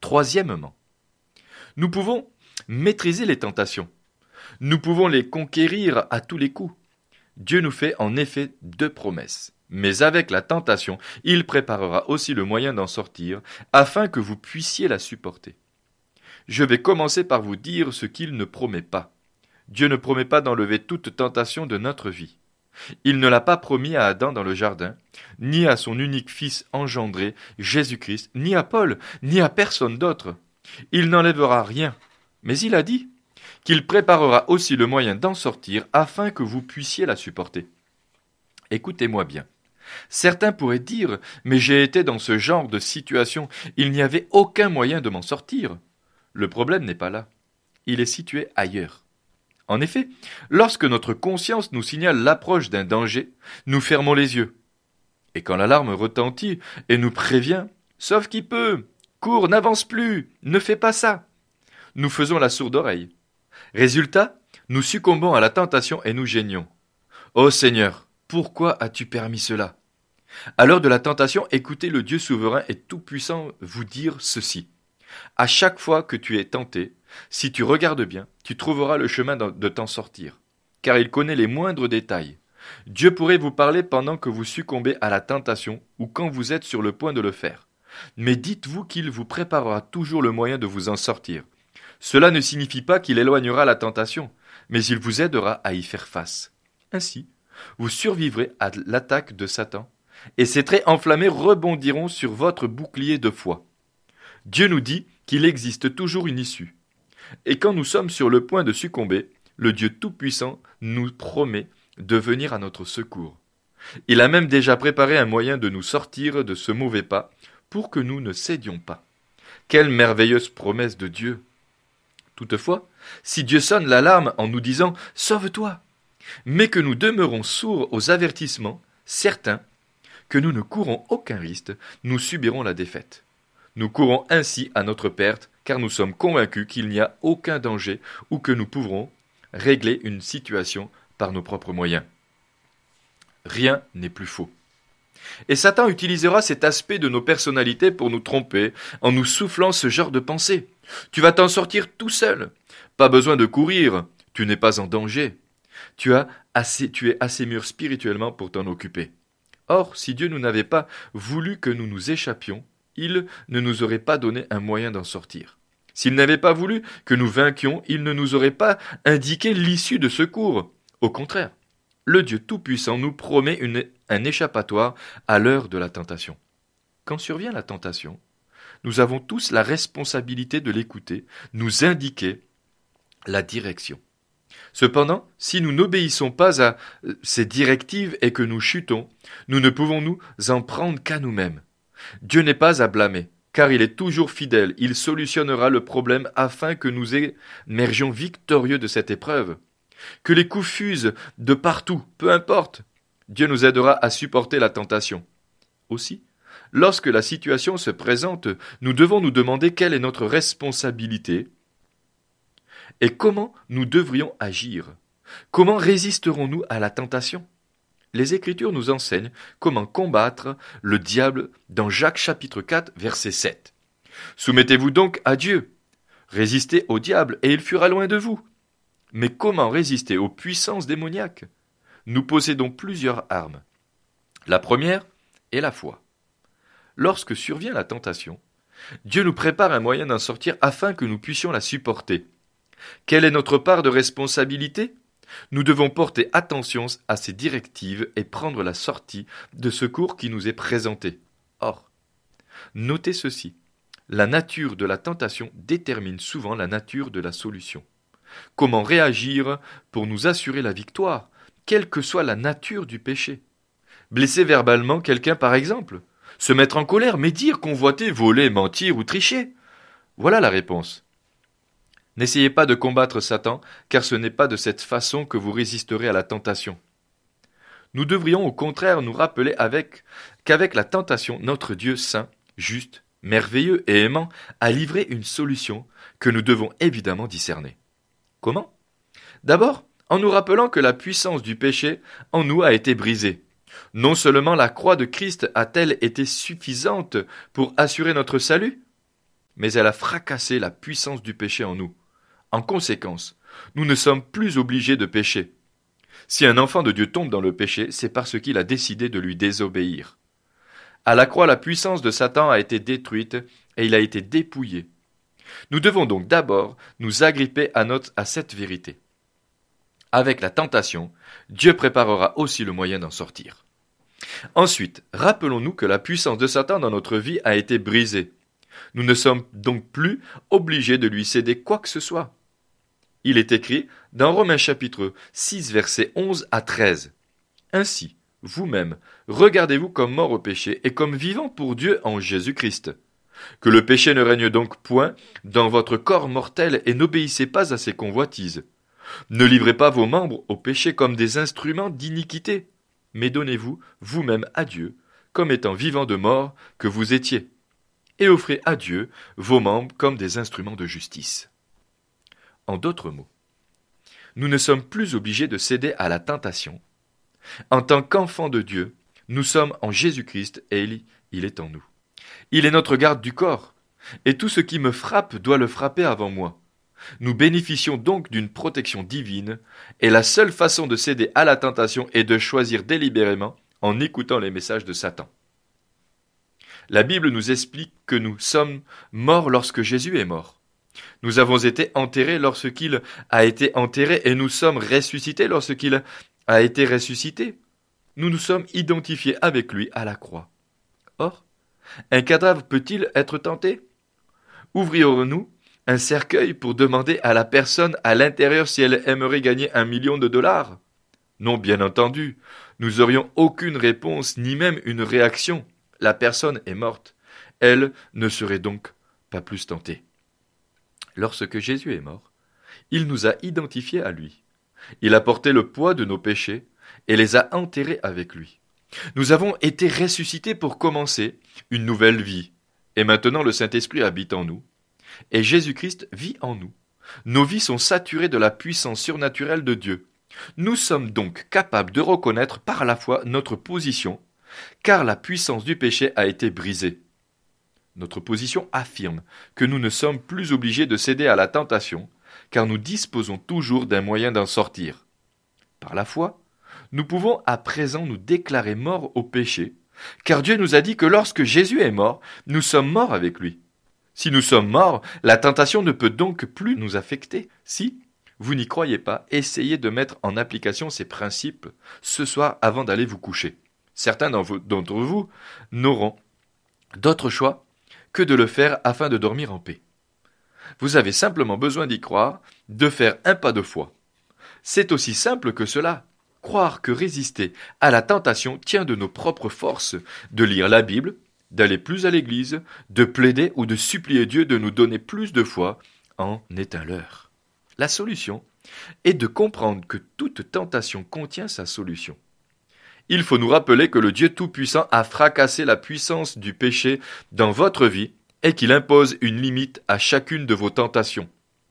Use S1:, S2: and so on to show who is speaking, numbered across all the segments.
S1: Troisièmement, nous pouvons maîtriser les tentations. Nous pouvons les conquérir à tous les coups. Dieu nous fait en effet 2 promesses. Mais avec la tentation, il préparera aussi le moyen d'en sortir, afin que vous puissiez la supporter. Je vais commencer par vous dire ce qu'il ne promet pas. Dieu ne promet pas d'enlever toute tentation de notre vie. Il ne l'a pas promis à Adam dans le jardin, ni à son unique fils engendré, Jésus-Christ, ni à Paul, ni à personne d'autre. Il n'enlèvera rien, mais il a dit qu'il préparera aussi le moyen d'en sortir afin que vous puissiez la supporter. Écoutez-moi bien. Certains pourraient dire « Mais j'ai été dans ce genre de situation, il n'y avait aucun moyen de m'en sortir. » Le problème n'est pas là. Il est situé ailleurs. En effet, lorsque notre conscience nous signale l'approche d'un danger, nous fermons les yeux. Et quand l'alarme retentit et nous prévient « Sauve qui peut, cours, n'avance plus, ne fais pas ça », nous faisons la sourde oreille. Résultat, nous succombons à la tentation et nous geignons. « Ô Seigneur, pourquoi as-tu permis cela ?» À l'heure de la tentation, écoutez le Dieu souverain et tout-puissant vous dire ceci. À chaque fois que tu es tenté, si tu regardes bien, tu trouveras le chemin de t'en sortir, car il connaît les moindres détails. Dieu pourrait vous parler pendant que vous succombez à la tentation ou quand vous êtes sur le point de le faire. Mais dites-vous qu'il vous préparera toujours le moyen de vous en sortir. Cela ne signifie pas qu'il éloignera la tentation, mais il vous aidera à y faire face. Ainsi, vous survivrez à l'attaque de Satan, et ses traits enflammés rebondiront sur votre bouclier de foi. Dieu nous dit qu'il existe toujours une issue. Et quand nous sommes sur le point de succomber, le Dieu Tout-Puissant nous promet de venir à notre secours. Il a même déjà préparé un moyen de nous sortir de ce mauvais pas pour que nous ne cédions pas. Quelle merveilleuse promesse de Dieu! Toutefois, si Dieu sonne l'alarme en nous disant « Sauve-toi !» mais que nous demeurons sourds aux avertissements, certains, que nous ne courons aucun risque, nous subirons la défaite. Nous courons ainsi à notre perte, car nous sommes convaincus qu'il n'y a aucun danger ou que nous pourrons régler une situation par nos propres moyens. Rien n'est plus faux. Et Satan utilisera cet aspect de nos personnalités pour nous tromper, en nous soufflant ce genre de pensée. Tu vas t'en sortir tout seul. Pas besoin de courir. Tu n'es pas en danger. Tu es assez mûr spirituellement pour t'en occuper. Or, si Dieu nous n'avait pas voulu que nous nous échappions, il ne nous aurait pas donné un moyen d'en sortir. S'il n'avait pas voulu que nous vainquions, il ne nous aurait pas indiqué l'issue de secours. Au contraire, le Dieu Tout-Puissant nous promet un échappatoire à l'heure de la tentation. Quand survient la tentation, nous avons tous la responsabilité de l'écouter, nous indiquer la direction. Cependant, si nous n'obéissons pas à ces directives et que nous chutons, nous ne pouvons nous en prendre qu'à nous-mêmes. Dieu n'est pas à blâmer, car il est toujours fidèle, il solutionnera le problème afin que nous émergions victorieux de cette épreuve. Que les coups fusent de partout, peu importe, Dieu nous aidera à supporter la tentation. Aussi, lorsque la situation se présente, nous devons nous demander quelle est notre responsabilité et comment nous devrions agir. Comment résisterons-nous à la tentation? Les Écritures nous enseignent comment combattre le diable dans Jacques chapitre 4, verset 7. Soumettez-vous donc à Dieu. Résistez au diable et il fuira loin de vous. Mais comment résister aux puissances démoniaques? Nous possédons plusieurs armes. La première est la foi. Lorsque survient la tentation, Dieu nous prépare un moyen d'en sortir afin que nous puissions la supporter. Quelle est notre part de responsabilité? Nous devons porter attention à ces directives et prendre la sortie de secours qui nous est présentée. Or, notez ceci, la nature de la tentation détermine souvent la nature de la solution. Comment réagir pour nous assurer la victoire, quelle que soit la nature du péché? Blesser verbalement quelqu'un par exemple? Se mettre en colère, médire, convoiter, voler, mentir ou tricher? Voilà la réponse. N'essayez pas de combattre Satan, car ce n'est pas de cette façon que vous résisterez à la tentation. Nous devrions au contraire nous rappeler qu'avec la tentation, notre Dieu saint, juste, merveilleux et aimant a livré une solution que nous devons évidemment discerner. Comment? D'abord, en nous rappelant que la puissance du péché en nous a été brisée. Non seulement la croix de Christ a-t-elle été suffisante pour assurer notre salut, mais elle a fracassé la puissance du péché en nous. En conséquence, nous ne sommes plus obligés de pécher. Si un enfant de Dieu tombe dans le péché, c'est parce qu'il a décidé de lui désobéir. À la croix, la puissance de Satan a été détruite et il a été dépouillé. Nous devons donc d'abord nous agripper à cette vérité. Avec la tentation, Dieu préparera aussi le moyen d'en sortir. Ensuite, rappelons-nous que la puissance de Satan dans notre vie a été brisée. Nous ne sommes donc plus obligés de lui céder quoi que ce soit. Il est écrit dans Romains chapitre 6 versets 11 à 13. Ainsi, vous-même, regardez-vous comme mort au péché et comme vivant pour Dieu en Jésus-Christ. Que le péché ne règne donc point dans votre corps mortel et n'obéissez pas à ses convoitises. Ne livrez pas vos membres au péché comme des instruments d'iniquité, mais donnez-vous vous-même à Dieu, comme étant vivants de mort que vous étiez, et offrez à Dieu vos membres comme des instruments de justice. En d'autres mots, nous ne sommes plus obligés de céder à la tentation. En tant qu'enfants de Dieu, nous sommes en Jésus-Christ et il est en nous. Il est notre garde du corps, et tout ce qui me frappe doit le frapper avant moi. Nous bénéficions donc d'une protection divine, et la seule façon de céder à la tentation est de choisir délibérément en écoutant les messages de Satan. La Bible nous explique que nous sommes morts lorsque Jésus est mort. Nous avons été enterrés lorsqu'il a été enterré, et nous sommes ressuscités lorsqu'il a été ressuscité. Nous nous sommes identifiés avec lui à la croix. Or, un cadavre peut-il être tenté? Ouvrirons-nous un cercueil pour demander à la personne à l'intérieur si elle aimerait gagner $1 million? Non, bien entendu, nous n'aurions aucune réponse, ni même une réaction. La personne est morte. Elle ne serait donc pas plus tentée. Lorsque Jésus est mort, il nous a identifiés à lui. Il a porté le poids de nos péchés et les a enterrés avec lui. Nous avons été ressuscités pour commencer une nouvelle vie. Et maintenant le Saint-Esprit habite en nous. Et Jésus-Christ vit en nous. Nos vies sont saturées de la puissance surnaturelle de Dieu. Nous sommes donc capables de reconnaître par la foi notre position, car la puissance du péché a été brisée. Notre position affirme que nous ne sommes plus obligés de céder à la tentation, car nous disposons toujours d'un moyen d'en sortir. Par la foi, nous pouvons à présent nous déclarer morts au péché, car Dieu nous a dit que lorsque Jésus est mort, nous sommes morts avec lui. Si nous sommes morts, la tentation ne peut donc plus nous affecter. Si vous n'y croyez pas, essayez de mettre en application ces principes ce soir avant d'aller vous coucher. Certains d'entre vous n'auront d'autre choix que de le faire afin de dormir en paix. Vous avez simplement besoin d'y croire, de faire un pas de foi. C'est aussi simple que cela. Croire que résister à la tentation tient de nos propres forces, de lire la Bible, d'aller plus à l'église, de plaider ou de supplier Dieu de nous donner plus de foi en est un leurre. La solution est de comprendre que toute tentation contient sa solution. Il faut nous rappeler que le Dieu Tout-Puissant a fracassé la puissance du péché dans votre vie et qu'il impose une limite à chacune de vos tentations.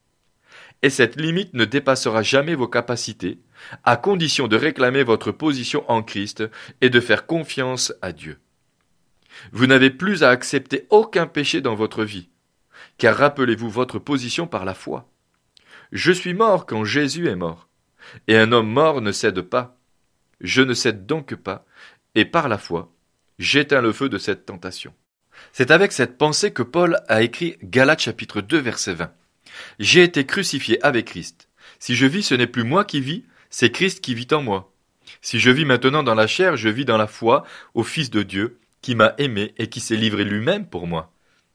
S1: Et cette limite ne dépassera jamais vos capacités, à condition de réclamer votre position en Christ et de faire confiance à Dieu. Vous n'avez plus à accepter aucun péché dans votre vie, car rappelez-vous votre position par la foi. Je suis mort quand Jésus est mort, et un homme mort ne cède pas. Je ne cède donc pas, et par la foi, j'éteins le feu de cette tentation. C'est avec cette pensée que Paul a écrit Galates chapitre 2 verset 20. J'ai été crucifié avec Christ. Si je vis, ce n'est plus moi qui vis, c'est Christ qui vit en moi. Si je vis maintenant dans la chair, je vis dans la foi au Fils de Dieu, qui m'a aimé et qui s'est livré lui-même pour moi.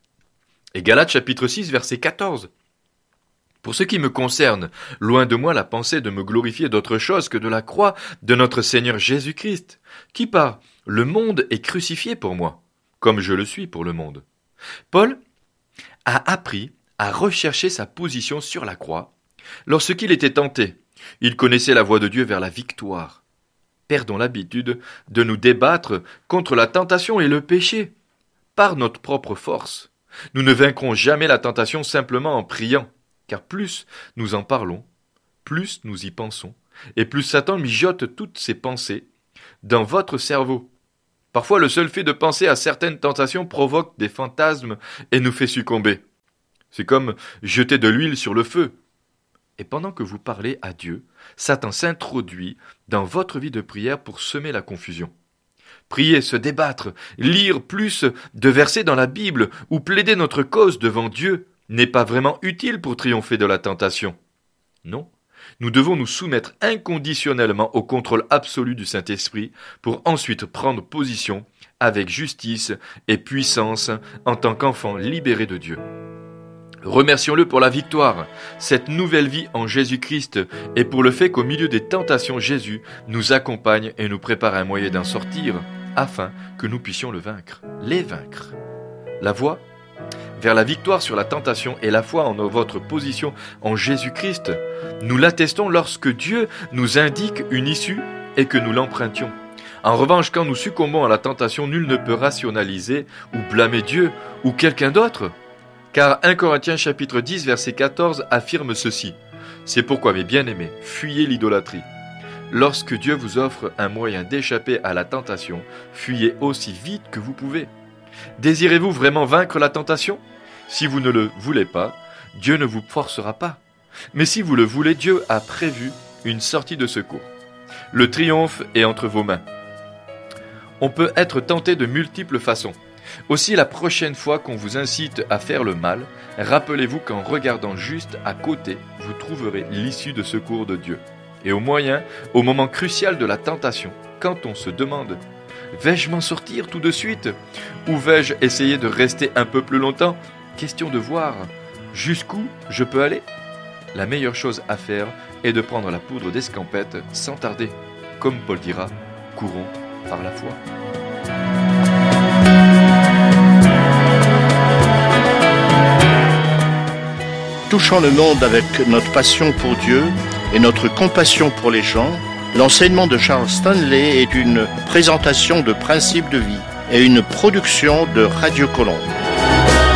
S1: Et Galates chapitre 6 verset 14. Pour ce qui me concerne, loin de moi la pensée de me glorifier d'autre chose que de la croix de notre Seigneur Jésus-Christ, qui par le monde est crucifié pour moi, comme je le suis pour le monde. Paul a appris à rechercher sa position sur la croix lorsqu'il était tenté. Il connaissait la voie de Dieu vers la victoire. Perdons l'habitude de nous débattre contre la tentation et le péché par notre propre force. Nous ne vaincrons jamais la tentation simplement en priant, car plus nous en parlons, plus nous y pensons, et plus Satan mijote toutes ses pensées dans votre cerveau. Parfois, le seul fait de penser à certaines tentations provoque des fantasmes et nous fait succomber. C'est comme jeter de l'huile sur le feu. Et pendant que vous parlez à Dieu, Satan s'introduit dans votre vie de prière pour semer la confusion. Prier, se débattre, lire plus de versets dans la Bible ou plaider notre cause devant Dieu n'est pas vraiment utile pour triompher de la tentation. Non, nous devons nous soumettre inconditionnellement au contrôle absolu du Saint-Esprit pour ensuite prendre position avec justice et puissance en tant qu'enfants libérés de Dieu. Remercions-le pour la victoire, cette nouvelle vie en Jésus-Christ et pour le fait qu'au milieu des tentations, Jésus nous accompagne et nous prépare un moyen d'en sortir afin que nous puissions les vaincre. La voie vers la victoire sur la tentation et la foi en votre position en Jésus-Christ, nous l'attestons lorsque Dieu nous indique une issue et que nous l'empruntions. En revanche, quand nous succombons à la tentation, nul ne peut rationaliser ou blâmer Dieu ou quelqu'un d'autre. Car 1 Corinthiens chapitre 10 verset 14 affirme ceci. C'est pourquoi, mes bien-aimés, fuyez l'idolâtrie. Lorsque Dieu vous offre un moyen d'échapper à la tentation, fuyez aussi vite que vous pouvez. Désirez-vous vraiment vaincre la tentation ? Si vous ne le voulez pas, Dieu ne vous forcera pas. Mais si vous le voulez, Dieu a prévu une sortie de secours. Le triomphe est entre vos mains. On peut être tenté de multiples façons. Aussi, la prochaine fois qu'on vous incite à faire le mal, rappelez-vous qu'en regardant juste à côté, vous trouverez l'issue de secours de Dieu. Et au moment crucial de la tentation, quand on se demande « Vais-je m'en sortir tout de suite ? Ou vais-je essayer de rester un peu plus longtemps ?» Question de voir jusqu'où je peux aller. La meilleure chose à faire est de prendre la poudre d'escampette sans tarder. Comme Paul dira, courons par la foi.
S2: Touchant le monde avec notre passion pour Dieu et notre compassion pour les gens, l'enseignement de Charles Stanley est une présentation de principes de vie et une production de Radio Colombe.